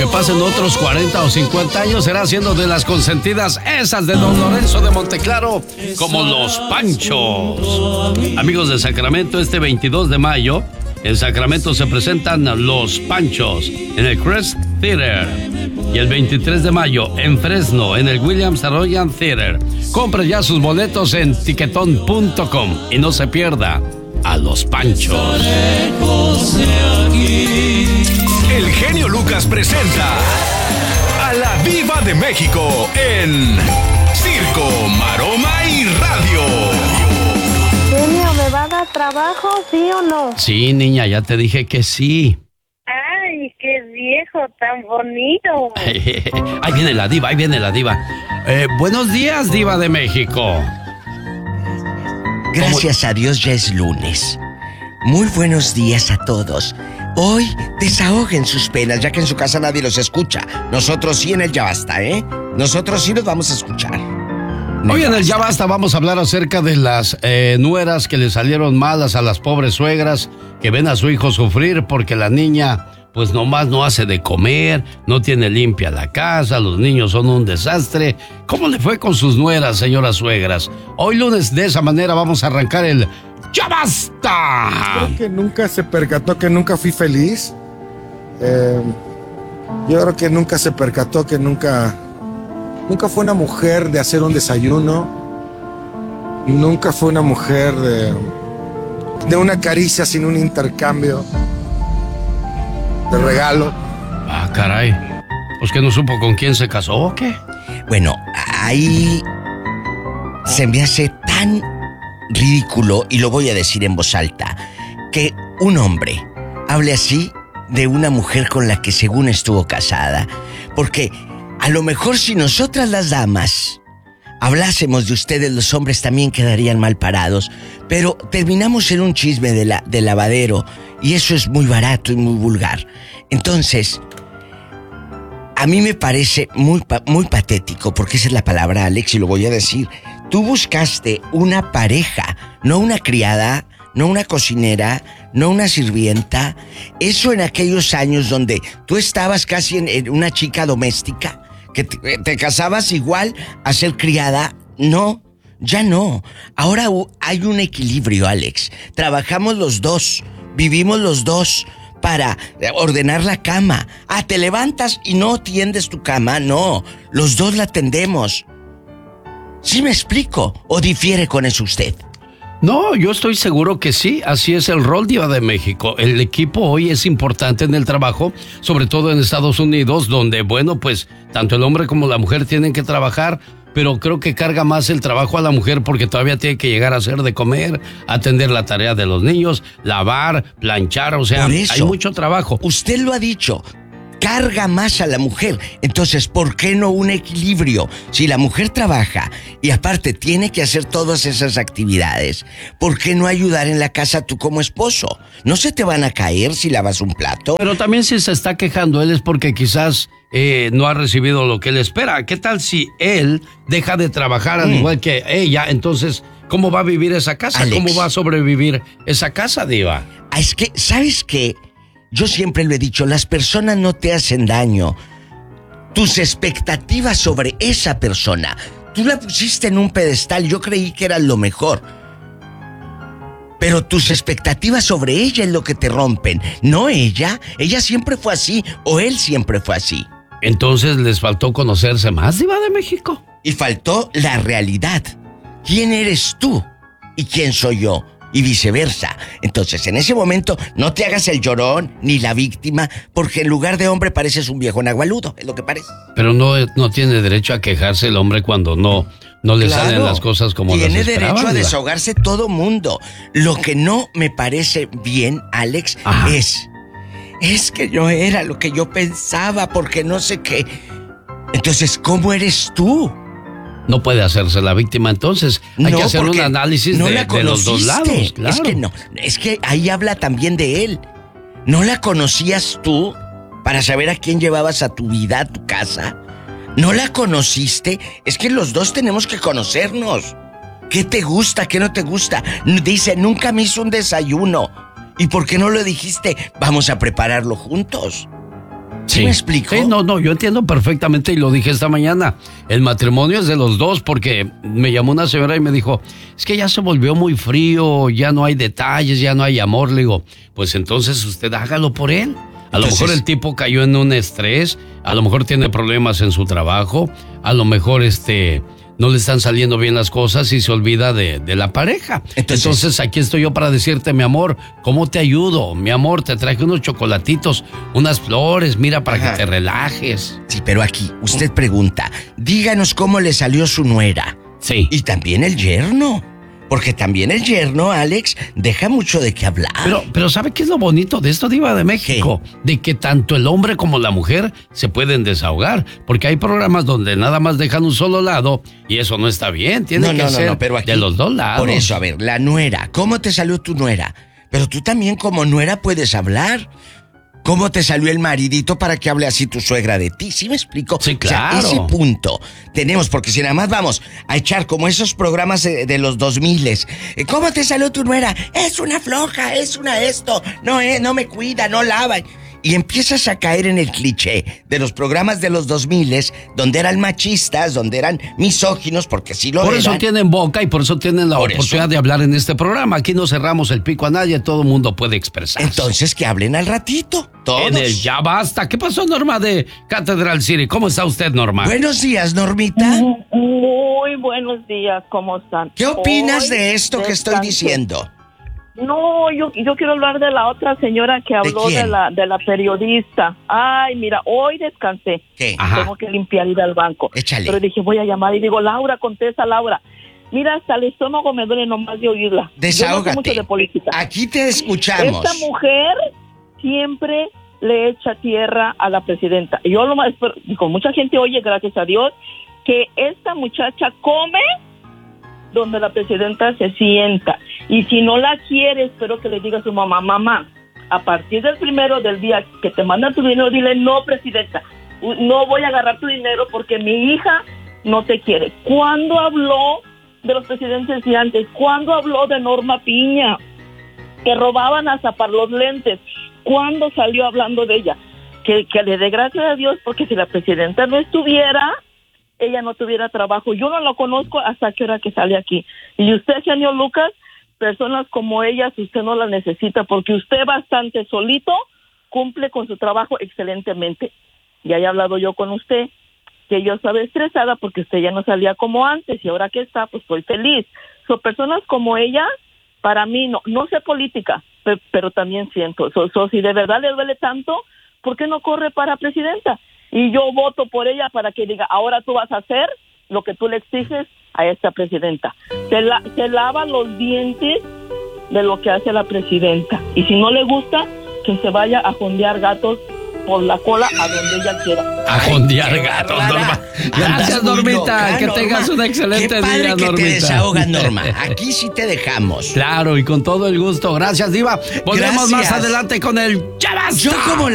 que pasen otros 40 o 50 años será siendo de las consentidas esas de Don Lorenzo de Monteclaro, como Los Panchos. Amigos de Sacramento, este 22 de mayo, en Sacramento se presentan Los Panchos en el Crest Theater. Y el 23 de mayo, en Fresno, en el Williams Arroyo Theater. Compre ya sus boletos en tiquetón.com y no se pierda a Los Panchos. El genio Lucas presenta a la Diva de México en Circo, Maroma y Radio. Genio, ¿me va a dar trabajo, sí o no? Sí, niña, ya te dije que sí. Ay, qué viejo tan bonito. Ahí viene la diva, ahí viene la diva. Buenos días, Diva de México. Gracias a Dios ya es lunes. Muy buenos días a todos. Hoy desahoguen sus penas, ya que en su casa nadie los escucha. Nosotros sí en el Ya Basta, ¿eh? Nosotros sí los vamos a escuchar. Hoy en el Ya Basta vamos a hablar acerca de las nueras que le salieron malas a las pobres suegras que ven a su hijo sufrir porque la niña pues nomás no hace de comer, no tiene limpia la casa, los niños son un desastre. ¿Cómo le fue con sus nueras, señoras suegras? Hoy lunes de esa manera vamos a arrancar el ¡Ya Basta! Creo que nunca se percató que nunca fui feliz. Yo creo que nunca se percató que nunca fue una mujer de hacer un desayuno. Nunca fue una mujer de una caricia sin un intercambio de regalo. Ah, caray. Pues que no supo con quién se casó o qué. Bueno, ahí se me hace tan ridículo, y lo voy a decir en voz alta, que un hombre hable así de una mujer con la que según estuvo casada. Porque a lo mejor si nosotras las damas hablásemos de ustedes, los hombres también quedarían mal parados. Pero terminamos en un chisme de lavadero, y eso es muy barato y muy vulgar. Entonces, a mí me parece muy patético, porque esa es la palabra, Alex, y lo voy a decir. Tú buscaste una pareja, no una criada, no una cocinera, no una sirvienta. Eso en aquellos años donde tú estabas casi en una chica doméstica, que te casabas igual a ser criada. No, ya no. Ahora hay un equilibrio, Alex. Trabajamos los dos, vivimos los dos para ordenar la cama. Ah, te levantas y no tiendes tu cama. No, los dos la tendemos. ¿Sí me explico? ¿O difiere con eso usted? No, yo estoy seguro que sí, así es el rol, Diva de México. El equipo hoy es importante en el trabajo, sobre todo en Estados Unidos, donde, bueno, pues, tanto el hombre como la mujer tienen que trabajar, pero creo que carga más el trabajo a la mujer porque todavía tiene que llegar a hacer de comer, atender la tarea de los niños, lavar, planchar, o sea, hay mucho trabajo. Usted lo ha dicho. Carga más a la mujer. Entonces, ¿por qué no un equilibrio? Si la mujer trabaja y aparte tiene que hacer todas esas actividades, ¿por qué no ayudar en la casa tú como esposo? ¿No se te van a caer si lavas un plato? Pero también si se está quejando él es porque quizás no ha recibido lo que él espera. ¿Qué tal si él deja de trabajar al igual que ella? Entonces, ¿cómo va a vivir esa casa? Alex, ¿cómo va a sobrevivir esa casa, Diva? Es que, ¿sabes qué? Yo siempre lo he dicho, las personas no te hacen daño. Tus expectativas sobre esa persona, tú la pusiste en un pedestal, yo creí que era lo mejor. Pero tus expectativas sobre ella es lo que te rompen, no ella. Ella siempre fue así, o él siempre fue así. Entonces les faltó conocerse más, Diva de México. Y faltó la realidad. ¿Quién eres tú? ¿Y quién soy yo? Y viceversa. Entonces, en ese momento, no te hagas el llorón ni la víctima, porque en lugar de hombre pareces un viejo nagualudo, es lo que parece. Pero no tiene derecho a quejarse el hombre cuando no le salen las cosas como las esperaba. Tiene derecho a desahogarse todo mundo. Lo que no me parece bien, Alex, es que no era lo que yo pensaba, porque no sé qué. Entonces, ¿cómo eres tú? No puede hacerse la víctima, entonces hay que hacer un análisis de los dos lados, claro. Es que no, es que ahí habla también de él. ¿No la conocías tú para saber a quién llevabas a tu vida, a tu casa? ¿No la conociste? Es que los dos tenemos que conocernos. ¿Qué te gusta? ¿Qué no te gusta? Dice, nunca me hizo un desayuno. ¿Y por qué no lo dijiste? Vamos a prepararlo juntos. ¿Sí me explico? Sí, no, yo entiendo perfectamente y lo dije esta mañana. El matrimonio es de los dos porque me llamó una señora y me dijo, es que ya se volvió muy frío, ya no hay detalles, ya no hay amor. Le digo, pues entonces usted hágalo por él. A lo mejor el tipo cayó en un estrés, a lo mejor tiene problemas en su trabajo, a lo mejor no le están saliendo bien las cosas y se olvida de la pareja. Entonces aquí estoy yo para decirte, mi amor, ¿cómo te ayudo? Mi amor, te traje unos chocolatitos, unas flores, mira, para que te relajes. Sí, pero aquí usted pregunta, díganos cómo le salió su nuera. Sí. Y también el yerno. Porque también el yerno, Alex, deja mucho de qué hablar. Pero ¿sabe qué es lo bonito de esto, Diva de México? ¿Qué? De que tanto el hombre como la mujer se pueden desahogar. Porque hay programas donde nada más dejan un solo lado y eso no está bien. Tiene que ser pero aquí, de los dos lados. Por eso, a ver, la nuera, ¿cómo te salió tu nuera? Pero tú también como nuera puedes hablar. ¿Cómo te salió el maridito para que hable así tu suegra de ti? ¿Sí me explico? Sí, claro. O sea, ese punto tenemos, porque si nada más vamos a echar como esos programas de los 2000s. ¿Cómo te salió tu nuera? Es una floja, es una esto. No me cuida, no lava. Y empiezas a caer en el cliché de los programas de los 2000s, donde eran machistas, donde eran misóginos, porque sí lo eran. Por eso tienen boca y por eso tienen la oportunidad de hablar en este programa. Aquí no cerramos el pico a nadie, todo el mundo puede expresarse. Entonces que hablen al ratito, todos. En el Ya Basta. ¿Qué pasó, Norma de Catedral City? ¿Cómo está usted, Norma? Buenos días, Normita. Muy buenos días, ¿cómo están? ¿Qué opinas de esto que estoy diciendo? No, yo quiero hablar de la otra señora que habló de la periodista. Ay, mira, hoy descansé. ¿Qué? Tengo que limpiar, ir al banco. Échale. Pero dije, voy a llamar y digo, Laura, contesta, Laura. Mira, hasta el estómago me duele nomás de oírla. Desahógate. Yo no sé mucho de política. Aquí te escuchamos. Esta mujer siempre le echa tierra a la presidenta. Yo lo más, con mucha gente oye, gracias a Dios, que esta muchacha come donde la presidenta se sienta. Y si no la quiere, espero que le diga a su mamá, mamá, a partir del primero del día que te manda tu dinero, dile, no, presidenta, no voy a agarrar tu dinero porque mi hija no te quiere. ¿Cuándo habló de los presidentes de antes? ¿Cuándo habló de Norma Piña? Que robaban hasta para los lentes. ¿Cuándo salió hablando de ella? Que le dé gracias a Dios, porque si la presidenta no estuviera, ella no tuviera trabajo. Yo no lo conozco hasta qué hora que sale aquí. Y usted, señor Lucas, personas como ellas, usted no las necesita, porque usted bastante solito cumple con su trabajo excelentemente. Ya he hablado yo con usted, que yo estaba estresada porque usted ya no salía como antes, y ahora que está, pues estoy feliz. Son personas como ella, para mí, no sé política, pero también siento. Si de verdad le duele tanto, ¿por qué no corre para presidenta? Y yo voto por ella para que diga, ahora tú vas a hacer lo que tú le exiges a esta presidenta. Se lava los dientes de lo que hace la presidenta. Y si no le gusta, que se vaya a jondear gatos por la cola a donde ella quiera. A jondear gatos, Norma. Gracias, Normita. Loca, que Norma. tengas un excelente Qué padre día, que Normita. te desahogas, Norma. Aquí sí te dejamos. Claro, y con todo el gusto. Gracias, Diva. Volvemos Gracias. más adelante con el Ya Basta. Yo como